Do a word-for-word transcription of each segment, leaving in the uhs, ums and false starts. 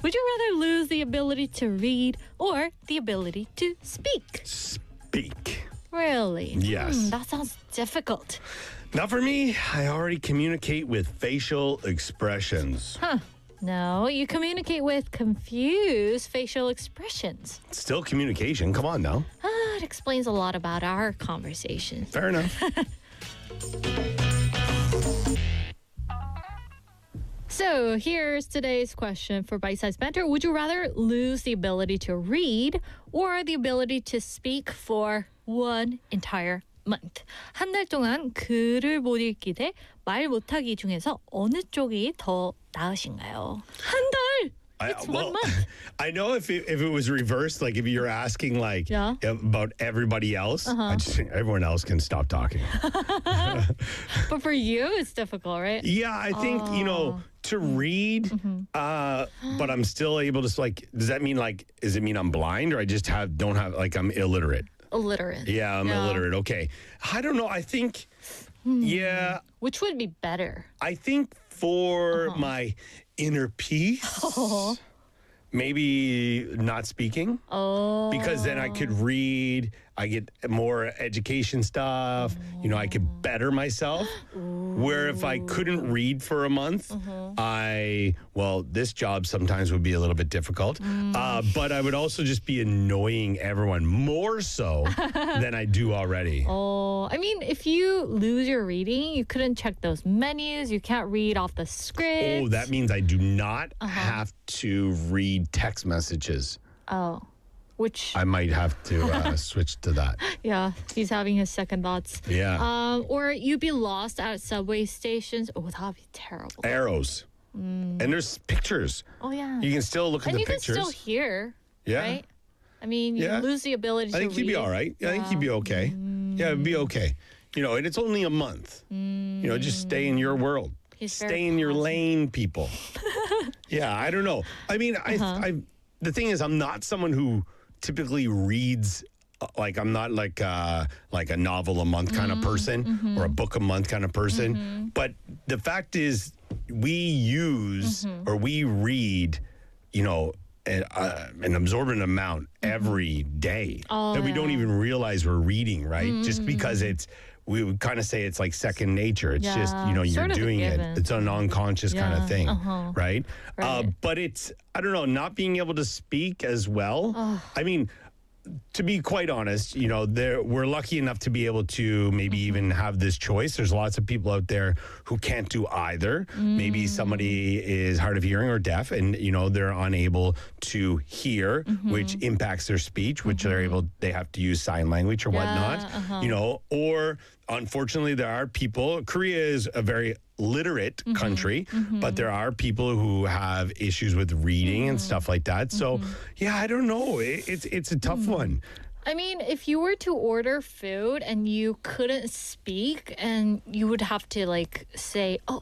Would you rather lose the ability to read or the ability to speak? Speak. Really? Yes. Hmm, that sounds difficult. Not for me. I already communicate with facial expressions. Huh. No, you communicate with confused facial expressions. Still communication. Come on now. Ah, it explains a lot about our conversation. Fair enough. So here's today's question for Bite Size Banter. Would you rather lose the ability to read or the ability to speak for one entire month? 한 달 동안 글을 못 읽기 대 말 못하기 중에서 어느 쪽이 더 나으신가요? 한 달! I, It's one month. I know if it, if it was reversed, like if you're asking like Yeah. about everybody else, Uh-huh. I just think everyone else can stop talking. But for you, it's difficult, right? Yeah, I think, you know, to read, Mm-hmm. uh, but I'm still able to like, does that mean like, does it mean I'm blind or I just have, don't have, like I'm illiterate? Illiterate. Yeah, I'm Yeah. illiterate. Okay. I don't know. I think, yeah, Which would be better? I think for Uh-huh. my inner peace, maybe not speaking. Oh. Because then I could read, I get more education stuff, you know, I could better myself. Where if I couldn't read for a month, I, well, this job sometimes would be a little bit difficult, uh, but I would also just be annoying everyone more so than I do already. Oh, I mean, if you lose your reading, you couldn't check those menus. You can't read off the script. Oh, that means I do not have to read text messages. Oh, which I might have to uh, switch to that. yeah, he's having his second thoughts. Yeah. Um, or you'd be lost at subway stations. Oh, that'd be terrible. Arrows. And there's pictures. Oh yeah, You can still look at and the you pictures. can still hear. Yeah. Right. I mean, you Yeah. lose the ability to I think read. you'd be all right. I think you'd be okay. Yeah, it'd be okay. You know, and it's only a month. You know, just stay in your world. He's very Stay in your positive. lane, people. Yeah, I don't know. I mean, I, Uh-huh. I, the thing is, I'm not someone who typically reads. uh, Like I'm not like uh, like a novel a month kind of Mm-hmm. person or a book a month kind of person. But the fact is, we use Mm-hmm. or we read, you know, an, uh, an absorbent amount every day Mm-hmm. Oh, that we don't yeah. Mm-hmm. even realize we're reading, right? Just because it's, we would kind of say it's like second nature. It's just, Yeah, you know, you're sort of a doing it. given. It's an unconscious kind Yeah, of thing, uh-huh. right? Uh, Right. but it's, I don't know, not being able to speak as well. I mean, to be quite honest, you know, there we're lucky enough to be able to maybe Mm-hmm. even have this choice. There's lots of people out there who can't do either. Mm. Maybe somebody is hard of hearing or deaf, and you know they're unable to hear, Mm-hmm. which impacts their speech, which they're able they have to use sign language or Yeah, whatnot. uh-huh. You know, or unfortunately, there are people. Korea is a very literate Mm-hmm. country, but there are people who have issues with reading and Mm-hmm. stuff like that. So, yeah, I don't know. It, it's it's a tough Mm. one. I mean, if you were to order food and you couldn't speak and you would have to like say, oh,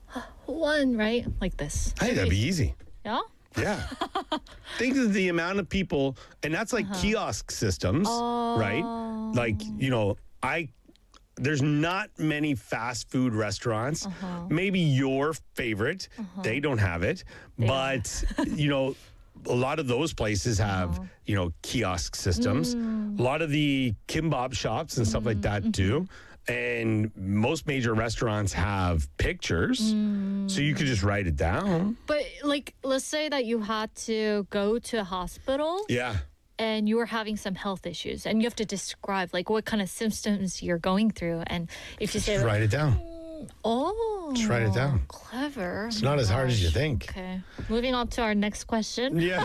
one, right? Like this. Hey, that'd be easy. Yeah? Yeah. Think of the amount of people, and that's like kiosk systems, right? Like, you know, I there's not many fast food restaurants. Maybe your favorite, they don't have it, but you know, a lot of those places have, you know, kiosk systems. A lot of the kimbap shops and stuff like that do. And most major restaurants have pictures, so you could just write it down. But like, let's say that you had to go to a hospital Yeah. and you were having some health issues and you have to describe like what kind of symptoms you're going through. And if you say, Just like, write it down. oh, Just write it down. Clever. It's not as hard as you think. Okay. Moving on to our next question. Yeah.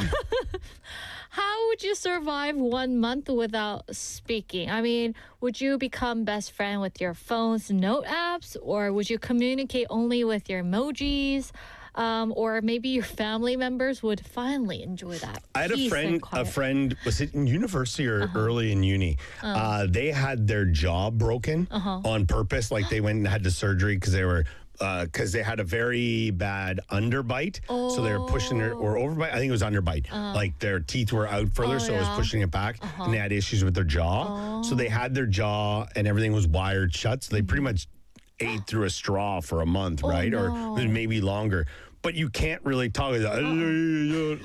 How would you survive one month without speaking? I mean, would you become best friend with your phone's note apps, or would you communicate only with your emojis? Um, or maybe your family members would finally enjoy that. I had a peace and friend, a quiet. friend, was it in university or early in uni? Uh, they had their jaw broken on purpose. Like they went and had the surgery because they were, because they had a very bad underbite. So they were pushing their, or overbite. I think it was underbite. Like their teeth were out further, Oh, so it was yeah. pushing it back. And they had issues with their jaw. So they had their jaw and everything was wired shut. So they pretty much ate through a straw for a month, right? no. Or maybe longer. But you can't really talk like